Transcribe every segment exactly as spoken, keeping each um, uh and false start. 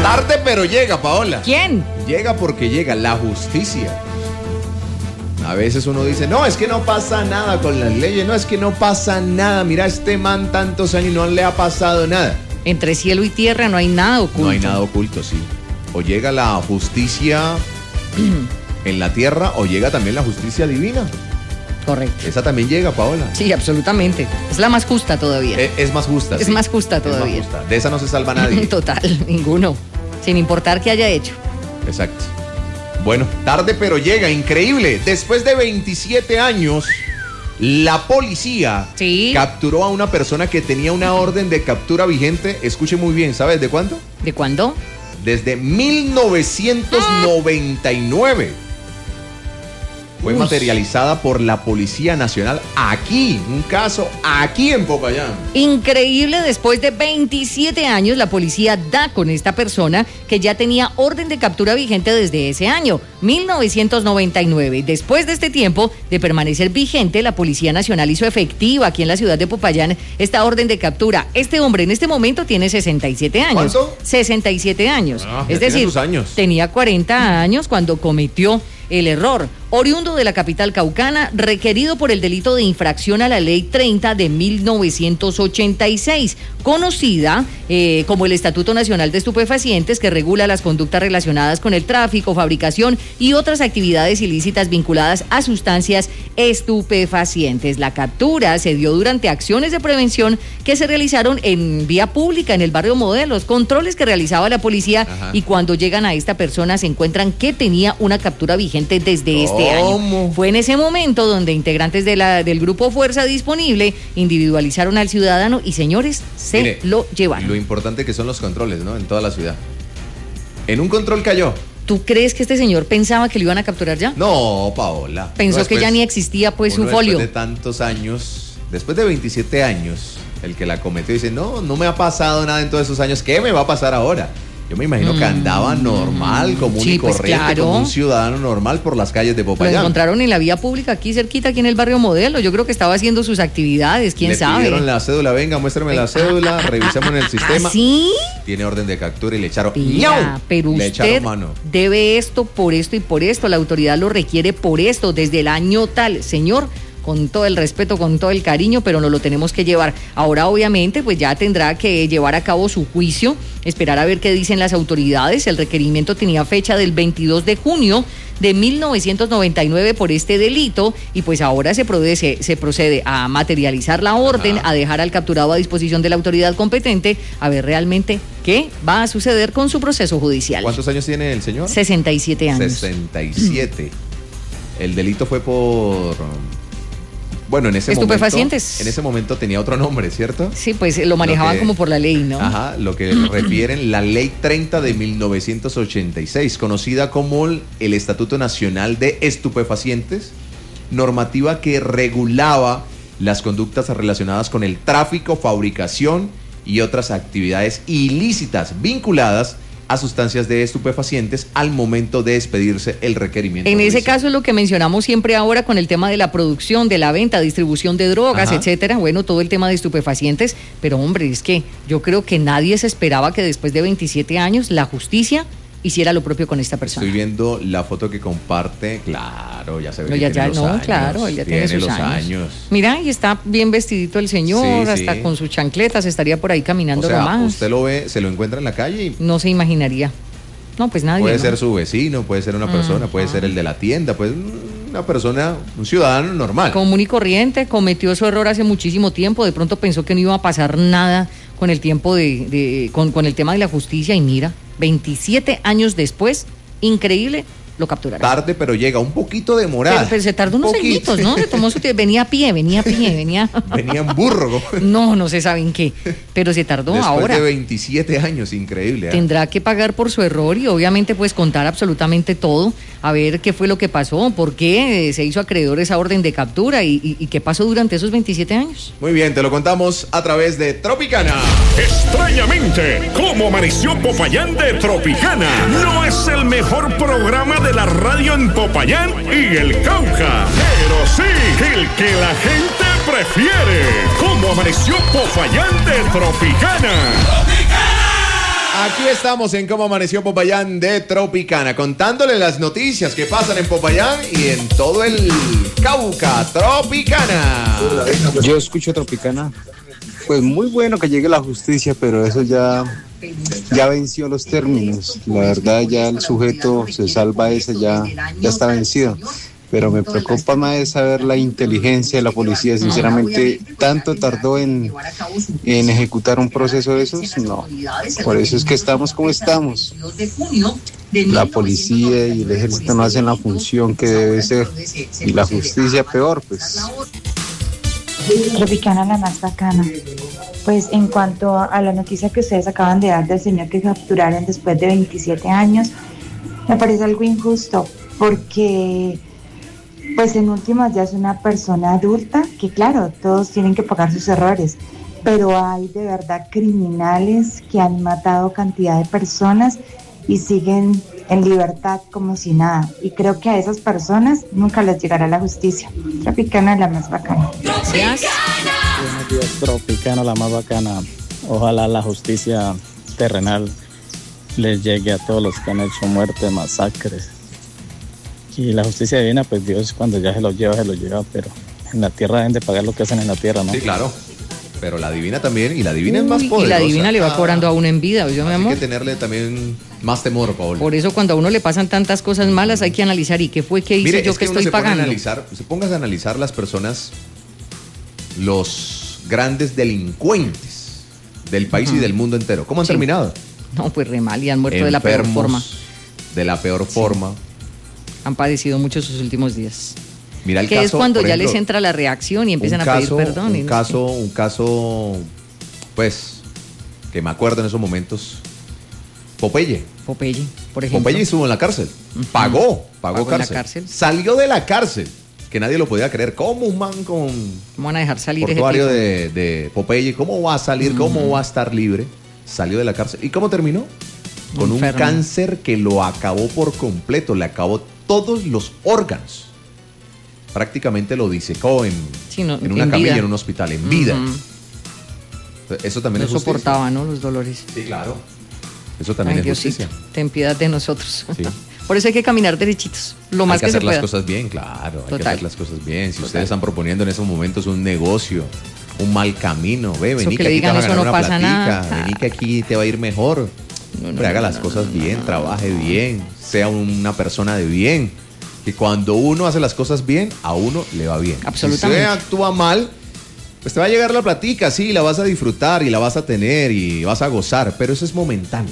Tarde pero llega, Paola. ¿Quién? Llega porque llega la justicia. A veces uno dice, no, es que no pasa nada con las leyes, no, es que no pasa nada. Mira, este man tantos años y no le ha pasado nada. Entre cielo y tierra no hay nada oculto. No hay nada oculto, sí. O llega la justicia en la tierra o llega también la justicia divina. Correcto. Esa también llega, Paola. Sí, absolutamente. Es la más justa todavía. Es, es más justa. Es sí. más justa todavía. Es más justa. De esa no se salva nadie. Total, ninguno. Sin importar qué haya hecho. Exacto. Bueno, tarde pero llega, increíble. Después de veintisiete años, la policía sí. capturó a una persona que tenía una orden de captura vigente. Escuche muy bien, ¿sabes de cuándo? ¿De cuándo? Desde mil novecientos noventa y nueve. Fue Uy. materializada por la Policía Nacional aquí, un caso aquí en Popayán. Increíble, después de veintisiete años la policía da con esta persona que ya tenía orden de captura vigente desde ese año, mil novecientos noventa y nueve. Después de este tiempo de permanecer vigente, la Policía Nacional hizo efectiva aquí en la ciudad de Popayán esta orden de captura. Este hombre en este momento tiene sesenta y siete años. ¿Cuánto? sesenta y siete años. Ah, es ya tiene decir, sus años. tenía cuarenta años cuando cometió el error. Oriundo de la capital caucana, requerido por el delito de infracción a la ley treinta de mil novecientos ochenta y seis, conocida eh, como el Estatuto Nacional de Estupefacientes, que regula las conductas relacionadas con el tráfico, fabricación y otras actividades ilícitas vinculadas a sustancias estupefacientes. La captura se dio durante acciones de prevención que se realizaron en vía pública en el barrio Modelos, controles que realizaba la policía. Ajá. Y cuando llegan a esta persona se encuentran que tenía una captura vigente desde oh. este año. Fue en ese momento donde integrantes de la, del grupo Fuerza Disponible individualizaron al ciudadano y, señores, se Mire, lo llevaron. Lo importante que son los controles, ¿no? En toda la ciudad. En un control cayó. ¿Tú crees que este señor pensaba que lo iban a capturar ya? No, Paola. Pensó no, después, que ya ni existía pues uno su folio. Después de tantos años, después de veintisiete años, el que la cometió dice, no, no me ha pasado nada en todos esos años. ¿Qué me va a pasar ahora? Yo me imagino que andaba normal, común sí, y corriente, pues claro. como un ciudadano normal por las calles de Popayán. Lo encontraron en la vía pública aquí cerquita, aquí en el barrio Modelo. Yo creo que estaba haciendo sus actividades, quién Le sabe. Le pidieron la cédula, venga, muéstrame la cédula, revisemos en el sistema. ¿Sí? Tiene orden de captura y le echaron. Tía, pero le usted echaron mano. Debe esto por esto y por esto. La autoridad lo requiere por esto, desde el año tal. Señor, con todo el respeto, con todo el cariño, pero no lo tenemos que llevar. Ahora, obviamente, pues ya tendrá que llevar a cabo su juicio, esperar a ver qué dicen las autoridades. El requerimiento tenía fecha del veintidós de junio de mil novecientos noventa y nueve por este delito, y pues ahora se procede, se procede a materializar la orden, Ajá. a dejar al capturado a disposición de la autoridad competente, a ver realmente qué va a suceder con su proceso judicial. ¿Cuántos años tiene el señor? sesenta y siete años. sesenta y siete. El delito fue por... Bueno, en ese estupefacientes. momento, en ese momento tenía otro nombre, ¿cierto? Sí, pues lo manejaban lo que, como por la ley, ¿no? Ajá, lo que refieren la ley treinta de mil novecientos ochenta y seis, conocida como el, el Estatuto Nacional de Estupefacientes, normativa que regulaba las conductas relacionadas con el tráfico, fabricación y otras actividades ilícitas vinculadas a sustancias de estupefacientes al momento de expedirse el requerimiento. En judicial. ese caso es lo que mencionamos siempre ahora con el tema de la producción, de la venta, distribución de drogas, Ajá. etcétera. Bueno, todo el tema de estupefacientes, pero hombre, es que yo creo que nadie se esperaba que después de veintisiete años la justicia hiciera lo propio con esta persona. Estoy viendo la foto que comparte, claro, ya se ve no, que ya, tiene ya, los no, años. claro, él ya tiene, tiene sus los años. años. Mira, y está bien vestidito el señor, sí, hasta sí. con sus chancletas, estaría por ahí caminando o sea, nomás. Usted lo ve, se lo encuentra en la calle y... No se imaginaría. No, pues nadie. Puede ¿no? ser su vecino, puede ser una persona, uh-huh. puede ser el de la tienda, pues una persona, un ciudadano normal. Común y corriente, cometió su error hace muchísimo tiempo, de pronto pensó que no iba a pasar nada con el tiempo de, de con, con el tema de la justicia y mira, veintisiete años después, increíble, lo capturaron. Tarde, pero llega, un poquito demorada. Pero, pero se tardó unos añitos, ¿no? Se tomó su tiempo, venía a pie, venía a pie, venía... venía en burro. No, no se sabe en qué, pero se tardó Después ahora. Después de veintisiete años, increíble. ¿eh? Tendrá que pagar por su error y obviamente pues contar absolutamente todo, a ver qué fue lo que pasó, por qué se hizo acreedor esa orden de captura y, y, y qué pasó durante esos veintisiete años. Muy bien, te lo contamos a través de Tropicana. Extrañamente, ¿cómo amaneció Popayán de Tropicana? No es el mejor programa de la radio en Popayán y el Cauca, pero sí el que la gente prefiere. ¿Cómo amaneció Popayán de Tropicana? ¡Tropicana! Aquí estamos en Cómo Amaneció Popayán de Tropicana, contándole las noticias que pasan en Popayán y en todo el Cauca. Tropicana. Yo escucho Tropicana. Pues muy bueno que llegue la justicia, pero eso ya, ya venció los términos. La verdad ya el sujeto se salva ese, ya, ya está vencido. Pero me preocupa más saber la inteligencia de la policía. Sinceramente, ¿tanto tardó en, en ejecutar un proceso de esos? No. Por eso es que estamos como estamos. La policía y el ejército no hacen la función que debe ser. Y la justicia peor, pues. Tropicana la más bacana. Pues en cuanto a la noticia que ustedes acaban de dar del señor que capturaron después de veintisiete años, me parece algo injusto porque pues en últimas ya es una persona adulta que claro, todos tienen que pagar sus errores, pero hay de verdad criminales que han matado cantidad de personas y siguen en libertad como si nada, y creo que a esas personas nunca les llegará la justicia. Tropicana la más bacana. Gracias. Buenos días, Tropicana la más bacana. Ojalá la justicia terrenal les llegue a todos los que han hecho muerte, masacres. Y la justicia divina, pues Dios cuando ya se los lleva, se los lleva, pero en la tierra deben de pagar lo que hacen en la tierra, ¿no? Sí, claro. Pero la divina también, y la divina Uy, es más poderosa. Y la divina le va cobrando a uno en vida, ¿yo, mi amor? Hay que tenerle también más temor, Paola. Por eso cuando a uno le pasan tantas cosas malas hay que analizar, ¿y qué fue que hice Mire, yo es que, que estoy se pagando? A analizar, se pongas a analizar las personas, los grandes delincuentes del país uh-huh. y del mundo entero. ¿Cómo han sí. terminado? No, pues re mal y han muerto Enfermos, de la peor forma. De la peor sí. forma. Han padecido mucho sus últimos días. Mira el que caso, es cuando ya ejemplo, les entra la reacción y empiezan a caso, pedir perdón. Un y no caso, sé. un caso, pues, que me acuerdo en esos momentos. Popeye. Popeye, por ejemplo. Popeye estuvo en la cárcel. Uh-huh. Pagó, pagó, pagó cárcel. cárcel. Salió de la cárcel. Que nadie lo podía creer. ¿Cómo un man con ¿Cómo van a dejar salir portuario de, de Popeye? ¿Cómo va a salir? Uh-huh. ¿Cómo va a estar libre? Salió de la cárcel. ¿Y cómo terminó? Con Enfermo. un cáncer que lo acabó por completo. Le acabó todos los órganos. Prácticamente lo disecó en, sí, no, en una en camilla vida. en un hospital, en vida. Uh-huh. Eso también no es justicia. soportaba, ¿no? Los dolores. Sí, claro. Eso también Ay, es Diosito, justicia. Ten piedad de nosotros. Sí. Por eso hay que caminar derechitos, lo más hay que, que se hacer pueda. las cosas bien, claro. Total. Hay que hacer las cosas bien. Si Total. ustedes están proponiendo en esos momentos un negocio, un mal camino, ve, vení que, que aquí digan, te vas a ganar no una pasa platica, nada. vení que aquí te va a ir mejor. No, no, Pero haga no, las no, cosas no, bien, no, trabaje no. bien, sea una persona de bien. Que cuando uno hace las cosas bien, a uno le va bien. Absolutamente. Si usted actúa mal, pues te va a llegar la platica, sí, la vas a disfrutar y la vas a tener y vas a gozar, pero eso es momentáneo.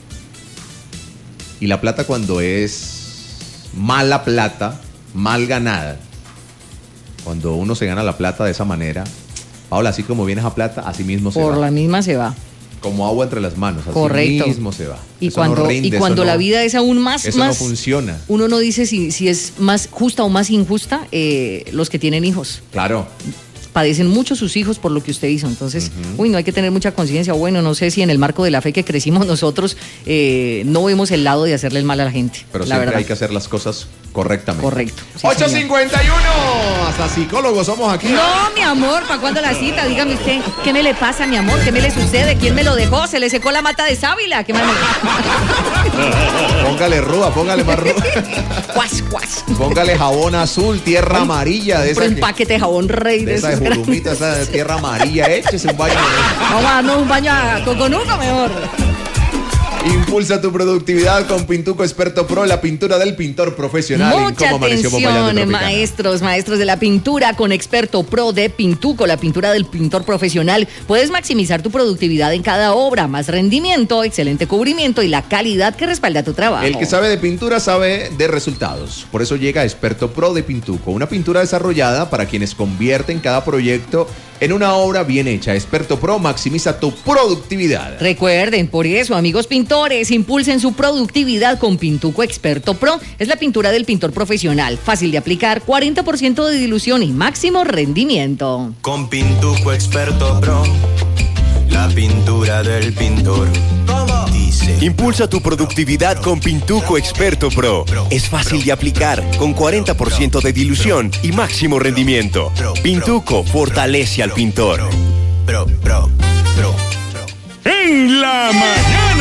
Y la plata cuando es mala plata, mal ganada, cuando uno se gana la plata de esa manera, Paola, así como viene esa plata, así mismo se Por va. Por la misma se va. Como agua entre las manos, así Correcto. mismo se va. Y eso cuando, no rinde, y cuando no, la vida es aún más... Eso más, no funciona. Uno no dice si, si es más justa o más injusta eh, los que tienen hijos. Claro. Padecen mucho sus hijos por lo que usted hizo. Entonces, uh-huh. uy, no hay que tener mucha conciencia. Bueno, no sé si en el marco de la fe que crecimos nosotros eh, no vemos el lado de hacerle el mal a la gente. Pero la siempre verdad. hay que hacer las cosas correctamente. Correcto. Sí, ocho cincuenta y uno. Hasta psicólogos somos aquí. No, mi amor, ¿para cuándo la cita? Dígame usted, ¿qué me le pasa, mi amor? ¿Qué me le sucede? ¿Quién me lo dejó? ¿Se le secó la mata de sábila? ¿Qué más me... Póngale rúa, póngale más rúa. Cuas, cuas. Póngale jabón azul, tierra amarilla. De esa un que, paquete de jabón rey. De, de esa de jurumita, esa de tierra amarilla. Échese un baño. Vamos a darnos un baño a coconuco mejor. Impulsa tu productividad con Pintuco Experto Pro, la pintura del pintor profesional. Mucha atención, maestros, maestros de la pintura con Experto Pro de Pintuco, la pintura del pintor profesional. Puedes maximizar tu productividad en cada obra, más rendimiento, excelente cubrimiento y la calidad que respalda tu trabajo. El que sabe de pintura sabe de resultados. Por eso llega Experto Pro de Pintuco, una pintura desarrollada para quienes convierten cada proyecto en una obra bien hecha. Experto Pro maximiza tu productividad. Recuerden, por eso, amigos pintores, impulsen su productividad con Pintuco Experto Pro. Es la pintura del pintor profesional, fácil de aplicar, cuarenta por ciento de dilución y máximo rendimiento. Con Pintuco Experto Pro, la pintura del pintor. Dice. Impulsa tu productividad con Pintuco Experto Pro. Es fácil de aplicar, con cuarenta por ciento de dilución y máximo rendimiento. Pintuco fortalece al pintor. En la mañana.